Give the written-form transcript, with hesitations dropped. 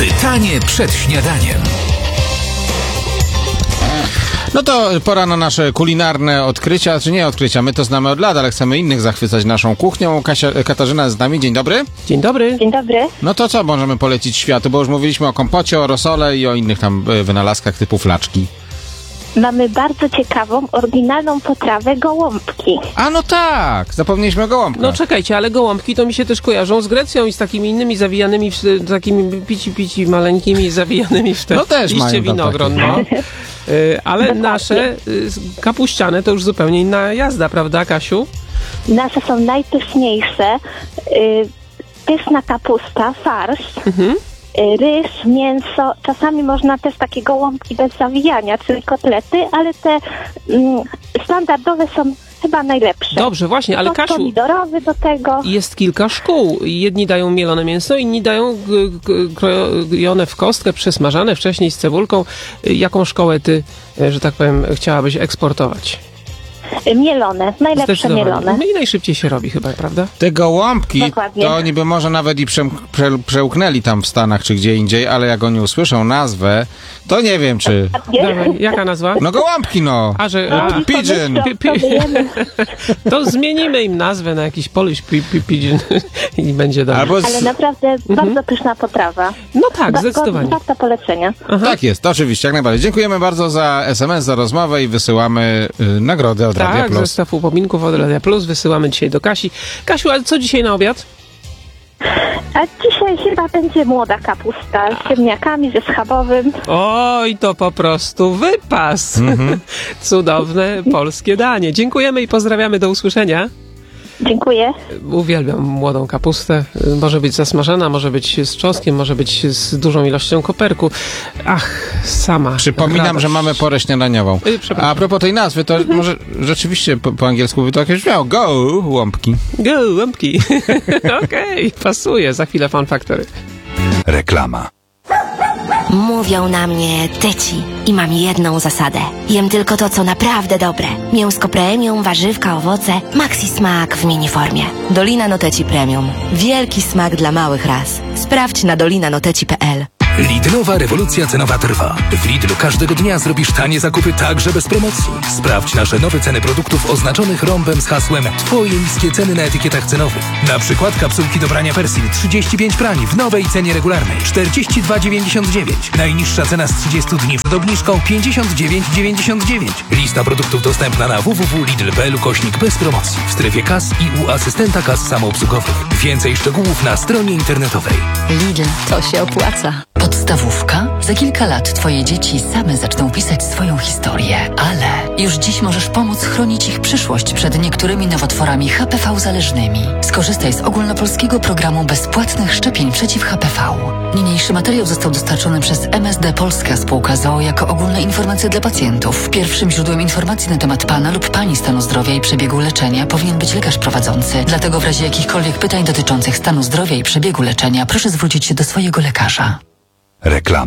Pytanie przed śniadaniem. No to pora na nasze kulinarne odkrycia, czy nie odkrycia, my to znamy od lat, ale chcemy innych zachwycać naszą kuchnią. Katarzyna jest z nami, dzień dobry. Dzień dobry. Dzień dobry. No to co możemy polecić światu, bo już mówiliśmy o kompocie, o rosole i o innych tam wynalazkach typu flaczki. Mamy bardzo ciekawą, oryginalną potrawę gołąbki. A no tak, zapomnieliśmy o gołąbkach. No czekajcie, ale gołąbki to mi się też kojarzą z Grecją i z takimi innymi zawijanymi, takimi pici maleńkimi zawijanymi w te No też liście mają tam winogron, takie. no. Ale nasze kapuściane to już zupełnie inna jazda, prawda, Kasiu? Nasze są najpyszniejsze. Pyszna kapusta, farsz, ryż, mięso. Czasami można też takie gołąbki bez zawijania, czyli kotlety, ale te standardowe są chyba najlepsze. Dobrze, właśnie, ale Sos Kasiu, pomidorowy do tego. jest kilka szkół. Jedni dają mielone mięso, inni dają krojone w kostkę, przesmażane wcześniej z cebulką. Jaką szkołę ty, że tak powiem, chciałabyś eksportować? Mielone, najlepsze Zdecydowanie. mielone. No i najszybciej się robi chyba, prawda? Te gołąbki, Dokładnie. to niby może nawet i przełknęli tam w Stanach czy gdzie indziej, ale jak oni usłyszą nazwę, to nie wiem czy... Dawaj, jaka nazwa? No gołąbki no! Pigeon! To zmienimy im nazwę na jakiś Polish pigeon i będzie dobrze. Albo Ale naprawdę bardzo pyszna potrawa. No tak, zdecydowanie. Warta polecenia. Tak jest, oczywiście, jak najbardziej. Dziękujemy bardzo za SMS, za rozmowę i wysyłamy nagrodę od Radia Tak, Plus. zestaw upominków od Radia Plus wysyłamy dzisiaj do Kasi. Kasiu, ale co dzisiaj na obiad? A dzisiaj chyba będzie młoda kapusta z ziemniakami, ze schabowym. Oj, to po prostu wypas. Cudowne polskie danie. Dziękujemy i pozdrawiamy, do usłyszenia. Dziękuję. Uwielbiam młodą kapustę. Może być zasmażana, może być z czosnkiem, może być z dużą ilością koperku. Ach, sama Przypominam, radość. że mamy porę śniadaniową. Przepraszam. A propos tej nazwy, to może rzeczywiście po angielsku by to jakieś brzmiało. Gołąbki. Gołąbki. Okej, pasuje. Za chwilę Fun Factory. Reklama. Mówią na mnie tyci i mam jedną zasadę. Jem tylko to, co naprawdę dobre. Mięsko premium, warzywka, owoce, maxi smak w miniformie. Dolina Noteci Premium. Wielki smak dla małych ras. Sprawdź na dolinanoteci.pl. Lidlowa rewolucja cenowa trwa. W Lidlu każdego dnia zrobisz tanie zakupy także bez promocji. Sprawdź nasze nowe ceny produktów oznaczonych rąbem z hasłem Twoje niskie ceny na etykietach cenowych. Na przykład kapsułki do prania Persil 35 prani w nowej cenie regularnej 42,99. Najniższa cena z 30 dni przed obniżką 59,99. Lista produktów dostępna na www.lidl.pl/ bez promocji w strefie kas i u asystenta kas samoobsługowych. Więcej szczegółów na stronie internetowej. Lidl, to się opłaca. Podstawówka? Za kilka lat twoje dzieci same zaczną pisać swoją historię, ale już dziś możesz pomóc chronić ich przyszłość przed niektórymi nowotworami HPV zależnymi. Skorzystaj z ogólnopolskiego programu bezpłatnych szczepień przeciw HPV. Niniejszy materiał został dostarczony przez MSD Polska Spółka z o.o. jako ogólne informacje dla pacjentów. Pierwszym źródłem informacji na temat pana lub pani stanu zdrowia i przebiegu leczenia powinien być lekarz prowadzący. Dlatego w razie jakichkolwiek pytań dotyczących stanu zdrowia i przebiegu leczenia proszę zwrócić się do swojego lekarza. Reklama.